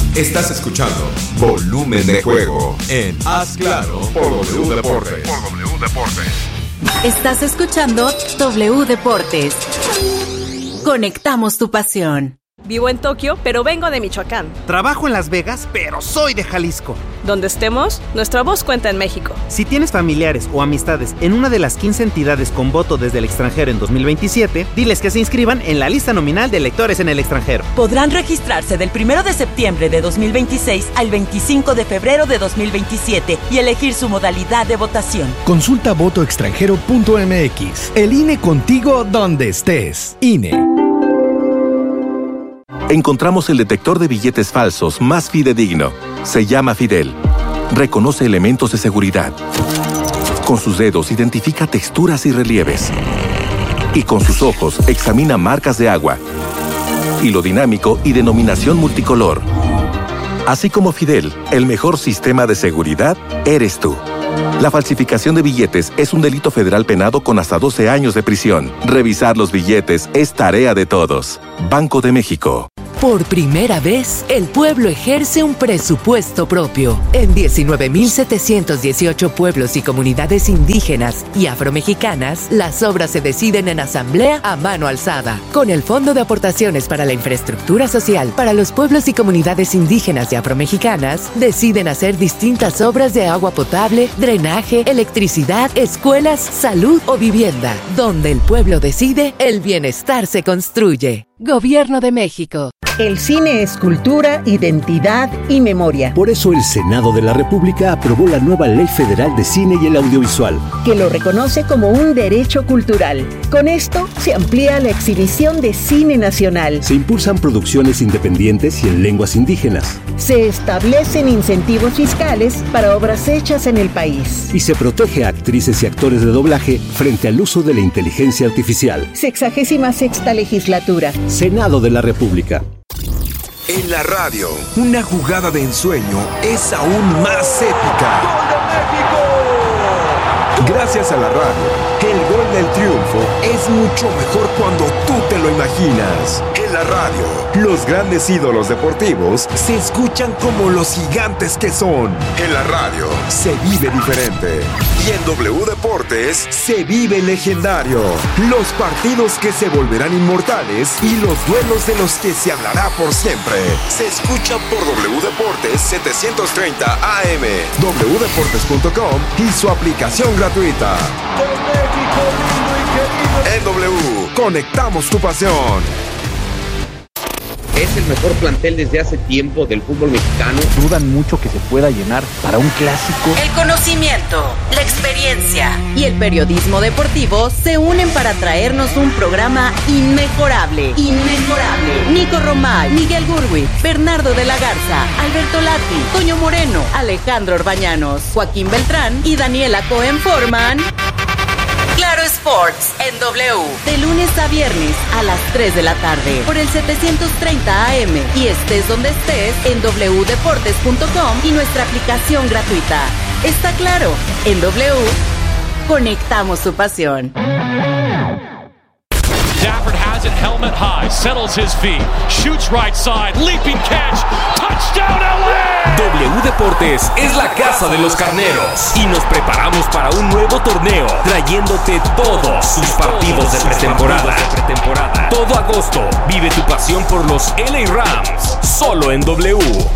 Estás escuchando Volumen de Juego en Haz Claro por W Deportes. Estás escuchando W Deportes. Conectamos tu pasión. Vivo en Tokio, pero vengo de Michoacán. Trabajo en Las Vegas, pero soy de Jalisco. Donde estemos, nuestra voz cuenta en México. Si tienes familiares o amistades en una de las 15 entidades con voto desde el extranjero en 2027, diles que se inscriban en la lista nominal de electores en el extranjero. Podrán registrarse del 1 de septiembre de 2026 al 25 de febrero de 2027 y elegir su modalidad de votación. Consulta votoextranjero.mx. El INE contigo donde estés. INE. Encontramos el detector de billetes falsos más fidedigno. Se llama Fidel. Reconoce elementos de seguridad. Con sus dedos identifica texturas y relieves. Y con sus ojos examina marcas de agua. Hilo dinámico y denominación multicolor. Así como Fidel, el mejor sistema de seguridad eres tú. La falsificación de billetes es un delito federal penado con hasta 12 años de prisión. Revisar los billetes es tarea de todos. Banco de México. Por primera vez, el pueblo ejerce un presupuesto propio. En 19,718 pueblos y comunidades indígenas y afromexicanas, las obras se deciden en asamblea a mano alzada. Con el Fondo de Aportaciones para la Infraestructura Social para los pueblos y comunidades indígenas y afromexicanas, deciden hacer distintas obras de agua potable, drenaje, electricidad, escuelas, salud o vivienda. Donde el pueblo decide, el bienestar se construye. Gobierno de México. El cine es cultura, identidad y memoria. Por eso el Senado de la República aprobó la nueva Ley Federal de Cine y el Audiovisual, que lo reconoce como un derecho cultural. Con esto se amplía la exhibición de cine nacional. Se impulsan producciones independientes y en lenguas indígenas. Se establecen incentivos fiscales para obras hechas en el país. Y se protege a actrices y actores de doblaje frente al uso de la inteligencia artificial. 66ª legislatura. Senado de la República. En la radio, una jugada de ensueño es aún más épica. ¡Gol de México! Gracias a la radio, el gol del triunfo es mucho mejor cuando tú te lo imaginas. En la radio, los grandes ídolos deportivos se escuchan como los gigantes que son. En la radio, se vive diferente. Y en W Deportes, se vive legendario. Los partidos que se volverán inmortales y los duelos de los que se hablará por siempre. Se escucha por W Deportes 730 AM, wdeportes.com y su aplicación gratuita. De México lindo y querido. En W, conectamos tu pasión. Es el mejor plantel desde hace tiempo del fútbol mexicano. Dudan mucho que se pueda llenar para un clásico. El conocimiento, la experiencia y el periodismo deportivo se unen para traernos un programa inmejorable. Nico Romay, Miguel Gurwitz, Bernardo de la Garza, Alberto Lati, Toño Moreno, Alejandro Orbañanos, Joaquín Beltrán y Daniela Cohen forman Claro Sports en W, de lunes a viernes a las 3 de la tarde, por el 730 AM y estés donde estés en wdeportes.com y nuestra aplicación gratuita. Está claro, en W, conectamos tu pasión. Stafford has it, helmet high, settles his feet, shoots right side, leaping catch, touchdown LA! W Deportes es la casa de los carneros y nos preparamos para un nuevo torneo, trayéndote todos sus partidos de pretemporada. Todo agosto, vive tu pasión por los LA Rams, solo en W.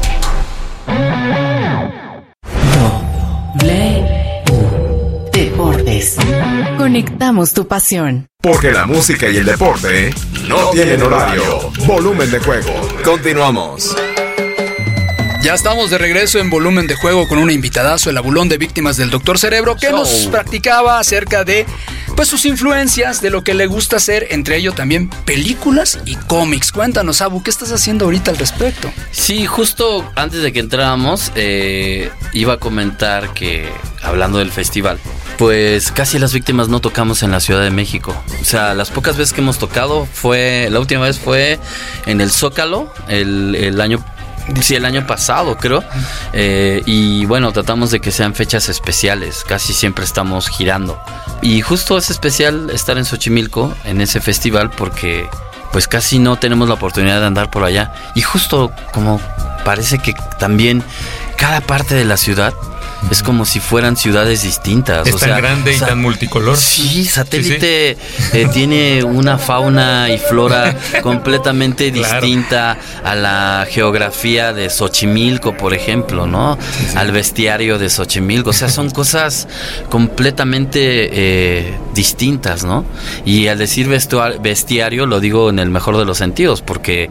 Deportes. Conectamos tu pasión. Porque la música y el deporte no tienen horario. Volumen de Juego. Continuamos. Ya estamos de regreso en Volumen de Juego con un invitadazo, el abulón de víctimas del Dr. Cerebro, que nos practicaba acerca de pues sus influencias, de lo que le gusta hacer, entre ello también películas y cómics. Cuéntanos, Abu, ¿qué estás haciendo ahorita al respecto? Sí, justo antes de que entráramos, iba a comentar que, hablando del festival, pues casi las víctimas no tocamos en la Ciudad de México. O sea, las pocas veces que hemos tocado la última vez fue en el Zócalo, el año pasado, creo. Y bueno, tratamos de que sean fechas especiales. Casi siempre estamos girando. Y justo es especial estar en Xochimilco, en ese festival, porque pues casi no tenemos la oportunidad de andar por allá. Y justo como parece que también cada parte de la ciudad es como si fueran ciudades distintas. Es tan grande y tan multicolor. Sí, Satélite tiene una fauna y flora completamente distinta a la geografía de Xochimilco, por ejemplo, ¿no? Al bestiario de Xochimilco. O sea, son cosas completamente distintas, ¿no? Y al decir bestiario lo digo en el mejor de los sentidos, porque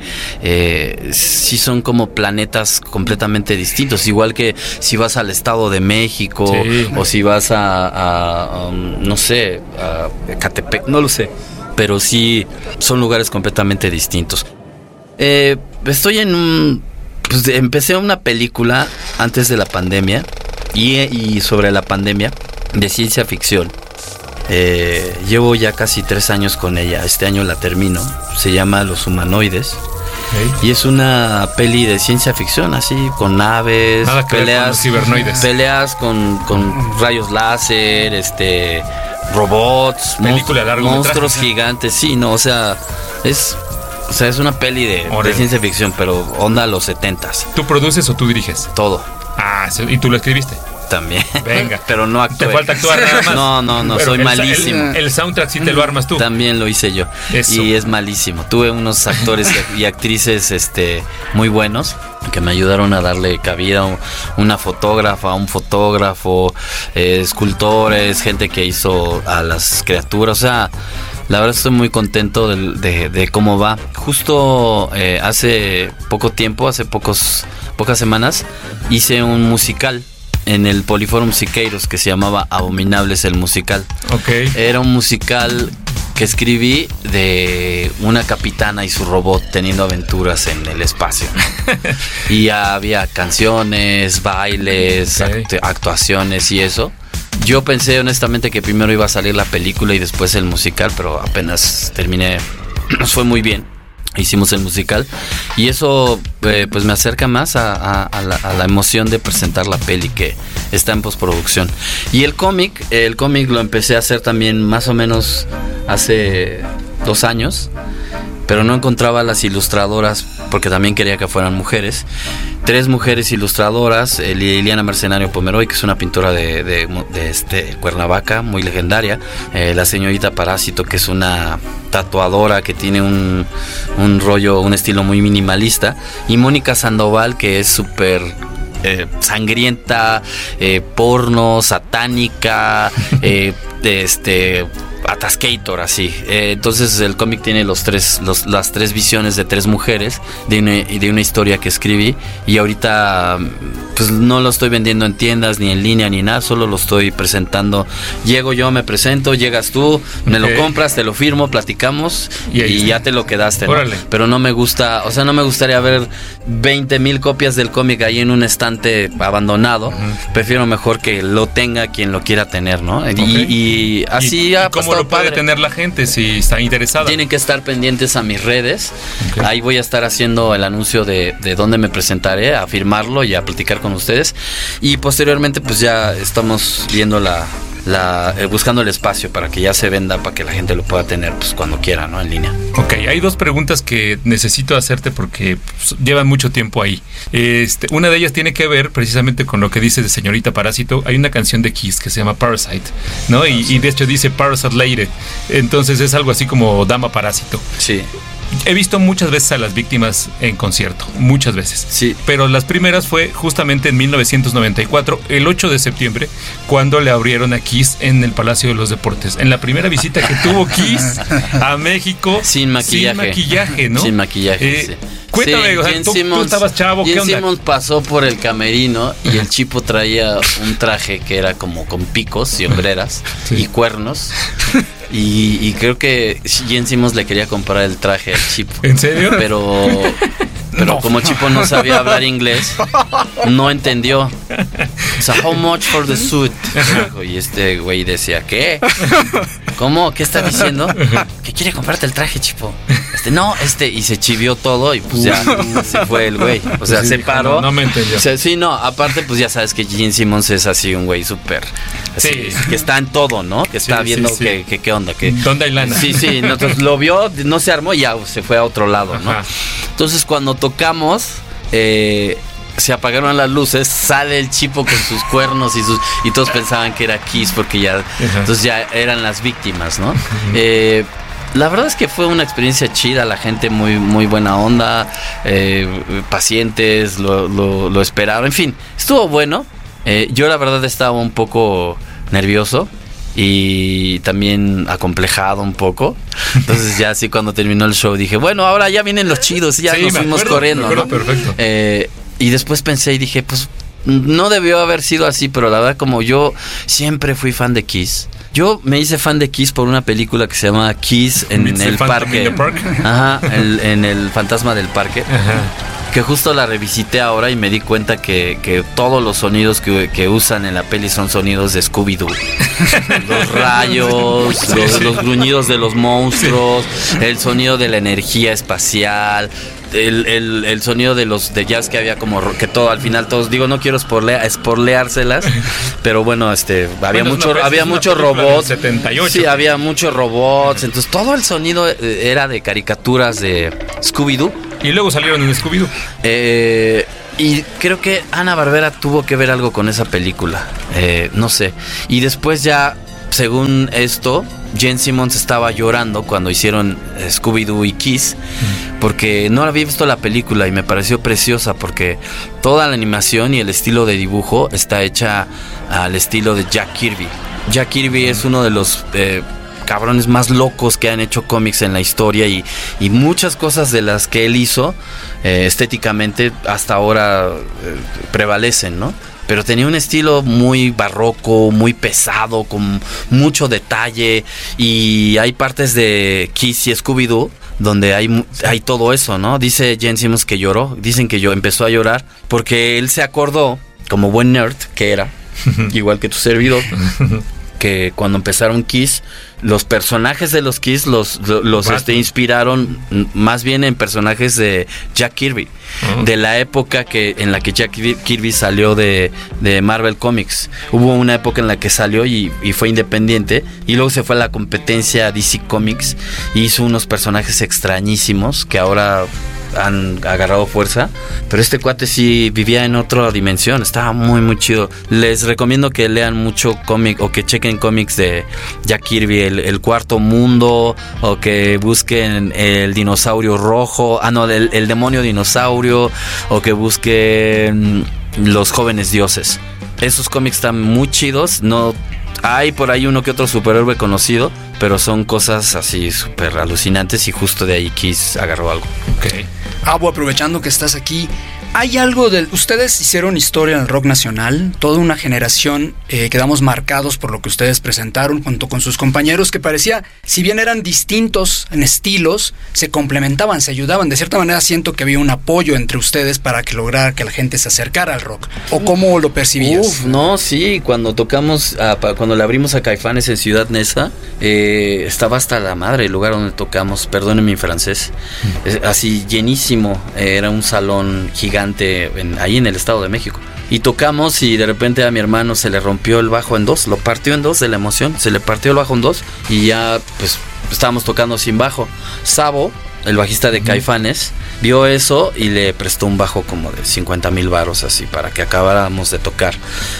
sí son como planetas completamente distintos. Igual que si vas al Estado de México, o si vas a no sé, a Ecatepec, no lo sé, pero sí son lugares completamente distintos. Estoy empecé una película antes de la pandemia y sobre la pandemia de ciencia ficción. Llevo ya casi 3 años con ella. Este año la termino. Se llama Los Humanoides. Y es una peli de ciencia ficción, así, con naves, peleas con rayos láser, robots, monstruos gigantes, sí, no, o sea, es una peli de ciencia ficción, pero onda a los 70s. ¿Tú produces o tú diriges? Todo. Ah, ¿y tú lo escribiste? También. Venga. Pero no actué. Te falta actuar nada más. No, pero soy malísimo. El soundtrack sí te lo armas tú. También lo hice yo. Eso. Y es malísimo. Tuve unos actores y actrices muy buenos que me ayudaron a darle cabida, una fotógrafa, un fotógrafo, escultores, gente que hizo a las criaturas. O sea, la verdad estoy muy contento de cómo va. Justo hace poco tiempo, hace pocas semanas, hice un musical en el Poliforum Siqueiros que se llamaba Abominables el musical. Okay. Era un musical que escribí de una capitana y su robot teniendo aventuras en el espacio. Y había canciones, bailes, actuaciones y eso. Yo pensé honestamente que primero iba a salir la película y después el musical, pero apenas terminé, nos fue muy bien. Hicimos el musical y eso pues me acerca más a la emoción de presentar la peli que está en postproducción. Y el cómic lo empecé a hacer también más o menos hace 2 años, pero no encontraba las ilustradoras porque también quería que fueran mujeres. 3 mujeres ilustradoras, Liliana Mercenario Pomeroy, que es una pintora de Cuernavaca, muy legendaria, la señorita Parásito, que es una tatuadora que tiene un rollo, un estilo muy minimalista, y Mónica Sandoval, que es súper sangrienta, porno, satánica, Atascator, así. Entonces el cómic tiene las tres visiones de 3 mujeres de una historia que escribí, y ahorita pues no lo estoy vendiendo en tiendas ni en línea ni nada, solo lo estoy presentando. Llego yo, me presento, llegas tú, me lo compras, te lo firmo, platicamos y ya te lo quedaste, ¿no? Pero no me gusta, o sea, no me gustaría ver 20,000 copias del cómic ahí en un estante abandonado. Prefiero mejor que lo tenga quien lo quiera tener, ¿no? Y así ha ¿cómo lo puede tener la gente si está interesada? Tienen que estar pendientes a mis redes. Ahí voy a estar haciendo el anuncio de dónde me presentaré, a firmarlo y a platicar con ustedes. Y posteriormente pues ya estamos viendo buscando el espacio para que ya se venda, para que la gente lo pueda tener pues cuando quiera, ¿no? En línea. Ok, hay 2 preguntas que necesito hacerte porque pues, llevan mucho tiempo ahí. Una de ellas tiene que ver precisamente con lo que dice de Señorita Parásito. Hay una canción de Kiss que se llama Parasite, ¿no? Y de hecho dice Parasite Lady. Entonces es algo así como Dama Parásito. Sí. He visto muchas veces a las víctimas en concierto, muchas veces. Sí. Pero las primeras fue justamente en 1994, el 8 de septiembre, cuando le abrieron a Kiss en el Palacio de los Deportes. En la primera visita que tuvo Kiss a México. Sin maquillaje, ¿no? Sin maquillaje, sí. Cuéntame, sí, o sea, tú estabas chavo, ¿qué onda? Simmons pasó por el camerino y el Chipo traía un traje que era como con picos y hombreras y cuernos. Y creo que Gene Simmons le quería comprar el traje al Chipo. ¿En serio? Pero no. Como Chipo no sabía hablar inglés, no entendió. O sea, how much for the suit? Y este güey decía, ¿qué? ¿Cómo? ¿Qué está diciendo? ¿Que quiere comprarte el traje, Chipo? Y se chivió todo y pues ya se fue el güey. O sea, se paró. No me entendió. O sea, sí, no, aparte pues ya sabes que Gene Simmons es así un güey súper, que está en todo, ¿no? Que está viendo que qué onda. ¿Dónde hay lana? Sí, entonces lo vio, no se armó y ya se fue a otro lado, ¿no? Entonces cuando tocamos, se apagaron las luces, sale el Chipo con sus cuernos y todos pensaban que era Kiss porque entonces ya eran las víctimas, ¿no? La verdad es que fue una experiencia chida, la gente muy, muy buena onda, pacientes, lo esperaron, en fin, estuvo bueno. Yo la verdad estaba un poco nervioso y también acomplejado un poco. Entonces ya así cuando terminó el show dije, bueno, ahora ya vienen los chidos, ya nos fuimos corriendo, ¿no? Perfecto. Y después pensé y dije, pues no debió haber sido así, pero la verdad como yo siempre fui fan de Kiss. Yo me hice fan de Kiss por una película que se llama Kiss en el parque. Ajá, en el Fantasma del Parque. Ajá. Que justo la revisité ahora y me di cuenta que todos los sonidos que usan en la peli son sonidos de Scooby-Doo. Los rayos, los gruñidos de los monstruos, el sonido de la energía espacial, el sonido de jazz que había como que todo al final todos, digo, no quiero spoileárselas, pero bueno, había muchos robots. 78. Sí, había muchos robots, entonces todo el sonido era de caricaturas de Scooby-Doo. Y luego salieron en Scooby-Doo. Y creo que Hanna-Barbera tuvo que ver algo con esa película. No sé. Y después ya, según esto, Gene Simmons estaba llorando cuando hicieron Scooby-Doo y Kiss, porque no había visto la película y me pareció preciosa porque toda la animación y el estilo de dibujo está hecha al estilo de Jack Kirby. Jack Kirby es uno de los cabrones más locos que han hecho cómics en la historia y muchas cosas de las que él hizo estéticamente hasta ahora prevalecen, ¿no? Pero tenía un estilo muy barroco, muy pesado, con mucho detalle, y hay partes de Kiss y Scooby-Doo donde hay todo eso, ¿no? Dice Gene Simmons que lloró, dicen que empezó a llorar porque él se acordó, como buen nerd que era, igual que tu servidor, que cuando empezaron Kiss, los personajes de los Kiss los inspiraron más bien en personajes de Jack Kirby, de la época en la que Jack Kirby salió de Marvel Comics. Hubo una época en la que salió y fue independiente, y luego se fue a la competencia DC Comics y hizo unos personajes extrañísimos que ahora han agarrado fuerza, pero este cuate sí vivía en otra dimensión, estaba muy muy chido. Les recomiendo que lean mucho cómic o que chequen cómics de Jack Kirby, el Cuarto Mundo, o que busquen el dinosaurio rojo, el demonio dinosaurio, o que busquen los jóvenes dioses. Esos cómics están muy chidos. No hay por ahí uno que otro superhéroe conocido, pero son cosas así súper alucinantes, y justo de ahí Kiss agarró algo. Okay. Aprovechando que estás aquí, ¿hay algo ustedes hicieron historia en el rock nacional? Toda una generación quedamos marcados por lo que ustedes presentaron junto con sus compañeros, que parecía, si bien eran distintos en estilos, se complementaban, se ayudaban. De cierta manera siento que había un apoyo entre ustedes para que lograr que la gente se acercara al rock. ¿O cómo lo percibías? No, sí, cuando tocamos, cuando le abrimos a Caifanes en Ciudad Neza, estaba hasta la madre el lugar donde tocamos, perdónenme mi francés, así llenísimo. Era un salón gigante ahí en el Estado de México. Y tocamos y de repente a mi hermano se le rompió el bajo en dos, lo partió en dos de la emoción, se le partió el bajo en dos y ya pues estábamos tocando sin bajo. Sabo, el bajista de Caifanes, vio eso y le prestó un bajo como de 50,000 varos así para que acabáramos de tocar.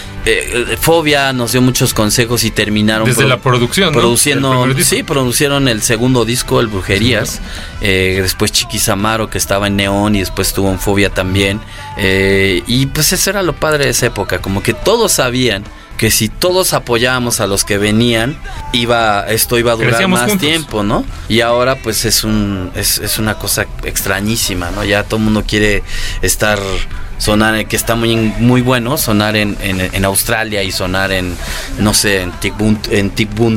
Fobia nos dio muchos consejos y terminaron desde la producción, ¿no? Producieron el segundo disco, el Brujerías, después Chiquis Amaro, que estaba en Neón, y después estuvo en Fobia también, y pues eso era lo padre de esa época, como que todos sabían que si todos apoyábamos a los que venían, esto iba a durar crecíamos más juntos. tiempo, ¿no? Y ahora pues es una cosa extrañísima, ¿no? Ya todo el mundo quiere sonar, que está muy muy bueno sonar en Australia y sonar en, no sé, en Timbuktu,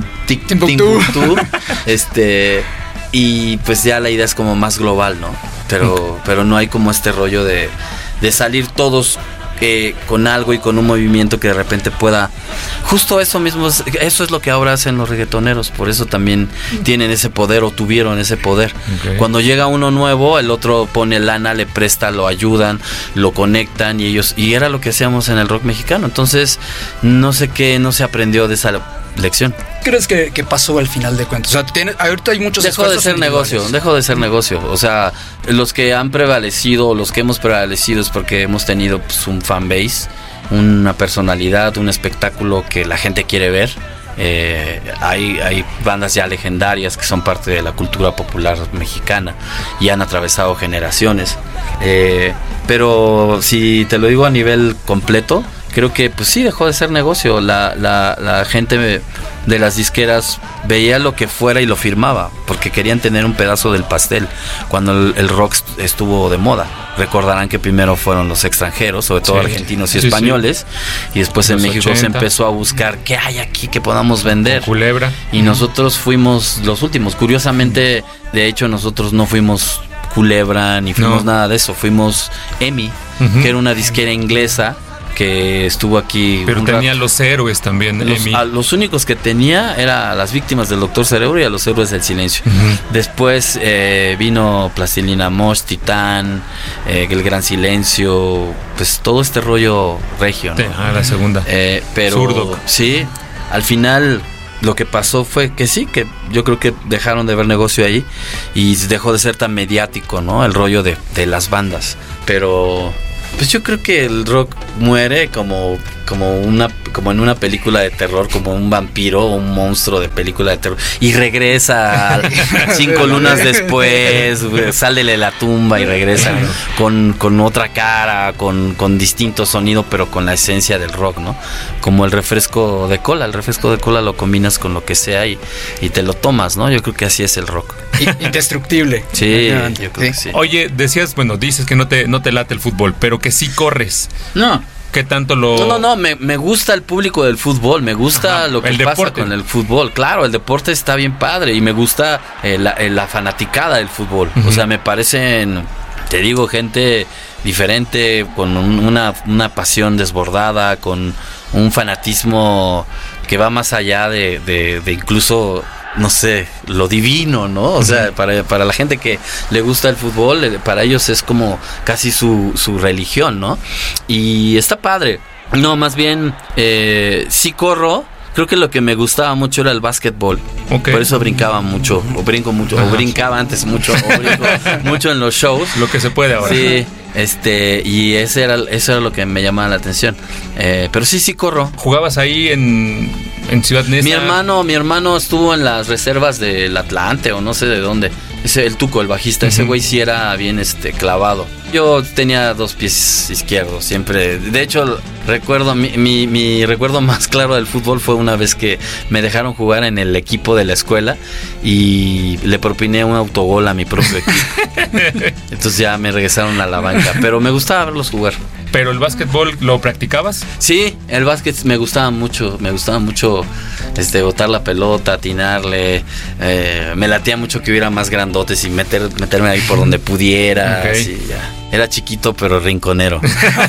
y pues ya la idea es como más global, ¿no? Pero no hay como este rollo de salir todos con algo y con un movimiento que de repente pueda, justo eso mismo, eso es lo que ahora hacen los reggaetoneros, por eso también tienen ese poder o tuvieron ese poder. Cuando llega uno nuevo, el otro pone lana, le presta, lo ayudan, lo conectan, y era lo que hacíamos en el rock mexicano. Entonces no sé qué no se aprendió de esa lección. crees que pasó al final de cuentas? O sea, ahorita hay muchos dejó de ser negocio. O sea, los que han prevalecido, los que hemos prevalecido es porque hemos tenido pues, un fanbase, una personalidad, un espectáculo que la gente quiere ver. Hay bandas ya legendarias que son parte de la cultura popular mexicana y han atravesado generaciones, pero si te lo digo a nivel completo, creo que pues sí dejó de ser negocio. La gente de las disqueras veía lo que fuera y lo firmaba porque querían tener un pedazo del pastel cuando el rock estuvo de moda. Recordarán que primero fueron los extranjeros, sobre todo argentinos y españoles, y después en México 80. Se empezó a buscar qué hay aquí que podamos vender. Culebra. Y nosotros fuimos los últimos. Curiosamente, de hecho, nosotros no fuimos Culebra ni fuimos nada de eso. Fuimos EMI, que era una disquera inglesa que estuvo aquí. Pero tenía Los Héroes también. Los únicos que tenía era las Víctimas del Doctor Cerebro y a Los Héroes del Silencio. Después vino Plastilina Mosh, Titán, El Gran Silencio, pues todo este rollo regio, ¿no? La segunda. Pero Zurdok. Sí, al final lo que pasó fue que sí, que yo creo que dejaron de ver negocio ahí y dejó de ser tan mediático, ¿no? El rollo de las bandas. Pero pues yo creo que el rock muere como en una película de terror, como un vampiro o un monstruo de película de terror, y regresa 5 lunas después, sale de la tumba y regresa con otra cara, con distinto sonido, pero con la esencia del rock, ¿no? Como el refresco de cola lo combinas con lo que sea y te lo tomas, ¿no? Yo creo que así es el rock. Indestructible. Sí, yo creo que sí. Oye, dices que no te late el fútbol, pero que sí corres. No. ¿Qué tanto lo...? No, me gusta el público del fútbol, me gusta lo que pasa con el fútbol. Claro, el deporte está bien padre y me gusta la fanaticada del fútbol. O sea, me parecen, te digo, gente diferente, con una pasión desbordada, con un fanatismo que va más allá de incluso, no sé, lo divino, ¿no? O sea, para la gente que le gusta el fútbol, para ellos es como casi su religión, ¿no? Y está padre. No, más bien, sí corro. Creo que lo que me gustaba mucho era el básquetbol. Okay. Por eso brincaba mucho, o brincaba antes mucho, o brinco mucho en los shows. Lo que se puede ahora. Sí, y eso era lo que me llamaba la atención. Pero sí corro. ¿Jugabas ahí en Ciudad Neza? Mi hermano estuvo en las reservas del Atlante o no sé de dónde. El Tuco, el bajista, ese güey sí era bien clavado. Yo tenía 2 pies izquierdos siempre. De hecho, recuerdo mi recuerdo más claro del fútbol fue una vez que me dejaron jugar en el equipo de la escuela y le propiné un autogol a mi propio equipo. Entonces ya me regresaron a la banca, pero me gustaba verlos jugar. ¿Pero el básquetbol lo practicabas? Sí, el básquet me gustaba mucho botar la pelota, atinarle, me latía mucho que hubiera más grandotes y meterme ahí por donde pudiera. Okay. Sí, ya. Era chiquito pero rinconero.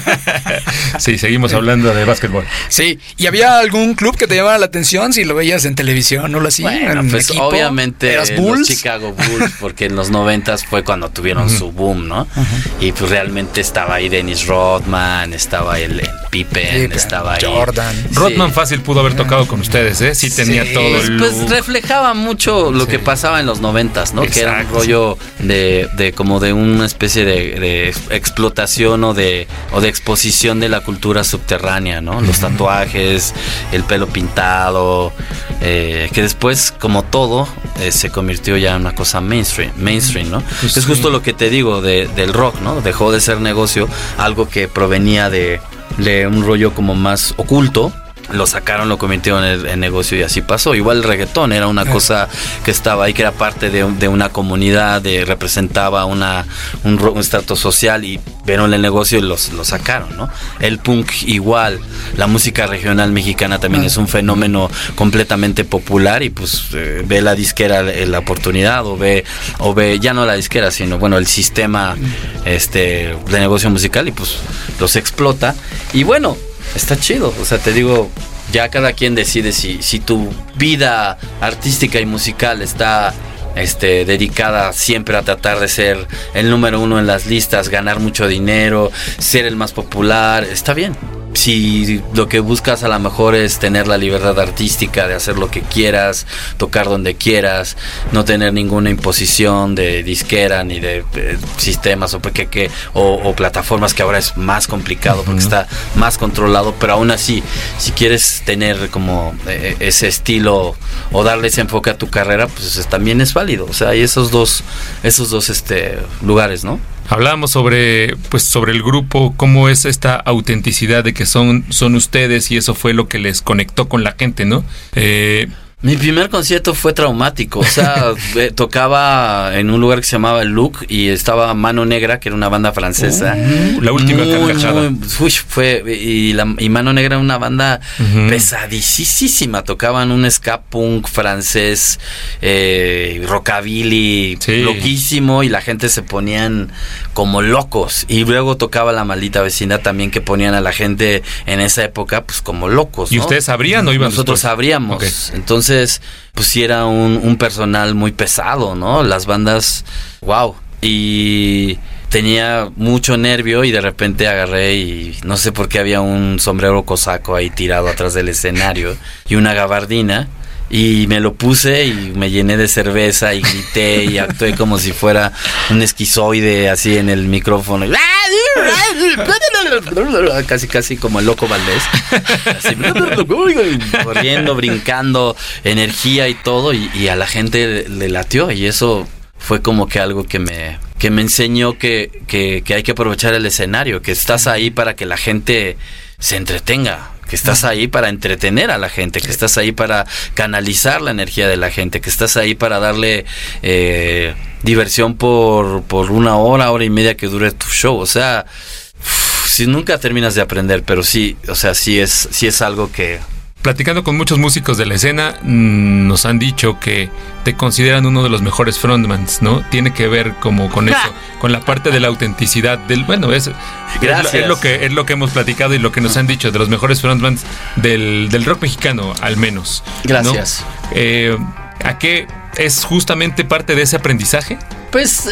Sí, seguimos hablando de básquetbol. Sí, ¿y había algún club que te llamara la atención si lo veías en televisión o lo así? Bueno, pues equipo? Obviamente los Chicago Bulls, porque en los 90s fue cuando tuvieron su boom, ¿no? Y pues realmente estaba ahí Dennis Rodman, estaba ahí el Pippen, estaba ahí Jordan. Sí. Rodman fácil pudo haber tocado con ustedes, ¿eh? Sí tenía todo el look. Pues reflejaba mucho lo que pasaba en los 90s, ¿no? Exacto. Que era un rollo de como de una especie de explotación o de exposición de la cultura subterránea, ¿no? Los tatuajes, el pelo pintado, que después, como todo, se convirtió ya en una cosa mainstream, ¿no? Pues es justo lo que te digo del rock, ¿no? Dejó de ser negocio, algo que provenía de un rollo como más oculto. Lo sacaron, lo convirtieron en negocio y así pasó. Igual el reggaetón era una cosa que estaba ahí, que era parte de una comunidad, representaba un estrato social y vieron el negocio y lo sacaron, ¿no? El punk igual, la música regional mexicana también es un fenómeno completamente popular y pues ve la disquera la oportunidad o ve ya no la disquera, sino bueno, el sistema de negocio musical y pues los explota y bueno, está chido, o sea, te digo, ya cada quien decide si tu vida artística y musical está dedicada siempre a tratar de ser el número 1 en las listas, ganar mucho dinero, ser el más popular, está bien. si lo que buscas a lo mejor es tener la libertad artística de hacer lo que quieras, tocar donde quieras, no tener ninguna imposición de disquera ni de sistemas o plataformas, que ahora es más complicado porque está más controlado, pero aún así, si quieres tener como ese estilo o darle ese enfoque a tu carrera, pues también es válido. O sea, hay esos dos lugares, ¿no? Hablábamos sobre el grupo, cómo es esta autenticidad de que son ustedes, y eso fue lo que les conectó con la gente, ¿no? Mi primer concierto fue traumático, o sea, tocaba en un lugar que se llamaba El Look y estaba Mano Negra, que era una banda francesa. La última carcajada. Y Mano Negra era una banda pesadísima, tocaban un ska punk francés, rockabilly, loquísimo, y la gente se ponían como locos. Y luego tocaba La Maldita Vecindad también, que ponían a la gente en esa época pues como locos, ¿no? ¿Y ustedes sabrían o iban Nosotros después? sabríamos. Okay. Entonces, pues sí era un personal muy pesado, ¿no? Las bandas, wow. Y tenía mucho nervio y de repente agarré y no sé por qué había un sombrero cosaco ahí tirado atrás del escenario y una gabardina. Y me lo puse y me llené de cerveza y grité y actué como si fuera un esquizoide así en el micrófono. Casi como el Loco Valdés. Así, corriendo, brincando, energía y todo. Y a la gente le latió. Y eso fue como que algo que me enseñó que hay que aprovechar el escenario. Que estás ahí para que la gente se entretenga. Que estás ahí para entretener a la gente, que estás ahí para canalizar la energía de la gente, que estás ahí para darle diversión por 1 hora, hora y media que dure tu show. O sea, si nunca terminas de aprender, pero sí, o sea, sí es algo que... Platicando con muchos músicos de la escena, nos han dicho que te consideran uno de los mejores frontmans, ¿no? Tiene que ver como con eso, con la parte de la autenticidad del, bueno, es lo que hemos platicado y lo que nos han dicho de los mejores frontmans del rock mexicano, al menos. Gracias. ¿No? ¿A qué es justamente parte de ese aprendizaje? Pues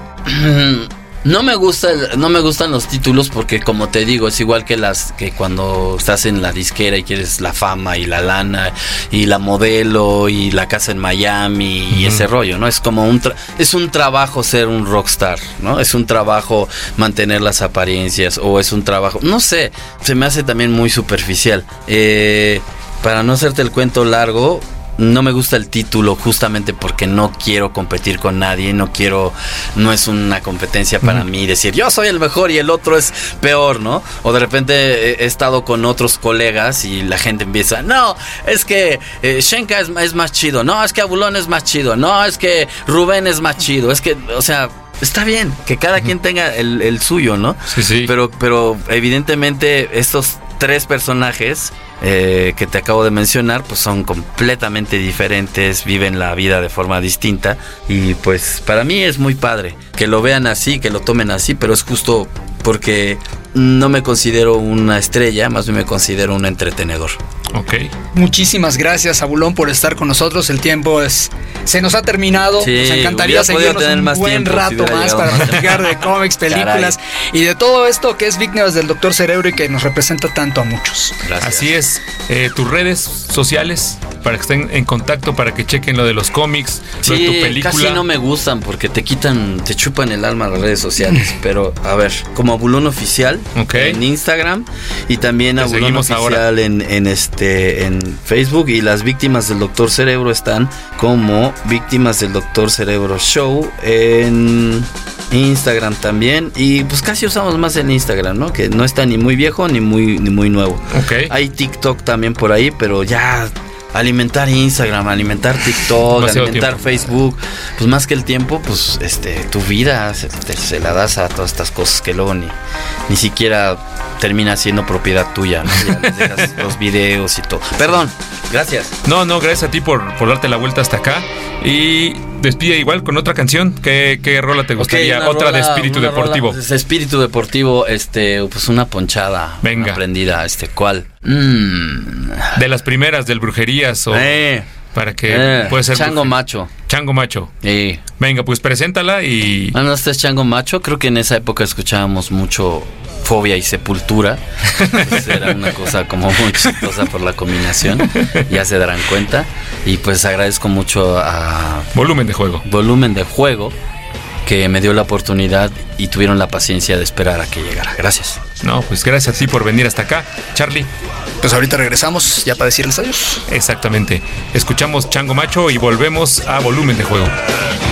no me gustan los títulos porque, como te digo, es igual que cuando estás en la disquera y quieres la fama y la lana y la modelo y la casa en Miami y ese rollo, ¿no? Es como es un trabajo ser un rockstar, ¿no? Es un trabajo mantener las apariencias, o es un trabajo, no sé, se me hace también muy superficial. Para no hacerte el cuento largo, no me gusta el título justamente porque no quiero competir con nadie, no es una competencia para mí decir yo soy el mejor y el otro es peor, ¿no? O de repente he estado con otros colegas y la gente empieza, no, es que Shenka es más chido, no, es que Abulón es más chido, no, es que Rubén es más chido, es que, o sea, está bien que cada quien tenga el suyo, ¿no? Sí. Pero evidentemente estos 3 personajes que te acabo de mencionar, pues son completamente diferentes, viven la vida de forma distinta, y pues para mí es muy padre que lo vean así, que lo tomen así, pero es justo porque no me considero una estrella, más bien me considero un entretenedor. Ok. Muchísimas gracias, Abulón, por estar con nosotros. El tiempo se nos ha terminado. Sí, nos encantaría seguirnos un buen rato más para platicar de cómics, películas y de todo esto que es Víctimas del Doctor Cerebro y que nos representa tanto a muchos. Gracias. Así es. Tus redes sociales para que estén en contacto, para que chequen lo de los cómics, lo de tu película. Casi no me gustan porque te chupan el alma las redes sociales. Pero a ver, como Abulón Oficial en Instagram, y también Abulón Oficial en Facebook, y las Víctimas del Doctor Cerebro están como Víctimas del Doctor Cerebro Show en Instagram también, y pues casi usamos más el Instagram, ¿no? Que no está ni muy viejo ni muy nuevo. Hay TikTok también por ahí, pero ya alimentar Instagram, alimentar TikTok, demasiado alimentar tiempo. Facebook, pues más que el tiempo, pues tu vida se la das a todas estas cosas que luego ni siquiera termina siendo propiedad tuya, ¿no? Ya les dejas los videos y todo. Perdón, gracias. No, gracias a ti por darte la vuelta hasta acá. Y despide igual con otra canción. ¿Qué rola te gustaría? Otra de espíritu deportivo. De espíritu deportivo, pues una ponchada. Venga. Aprendida, ¿cuál? De las primeras del Brujerías o para que puede ser Chango Macho. Chango Macho. Sí. Venga, pues preséntala y... Bueno, este es Chango Macho. Creo que en esa época escuchábamos mucho Fobia y Sepultura. Pues era una cosa como muy chistosa por la combinación. Ya se darán cuenta. Y pues agradezco mucho a Volumen de Juego, que me dio la oportunidad y tuvieron la paciencia de esperar a que llegara. Gracias. No, pues gracias a ti por venir hasta acá. Charlie. Pues ahorita regresamos ya para decirles adiós. Exactamente. Escuchamos Chango Macho y volvemos a Volumen de Juego.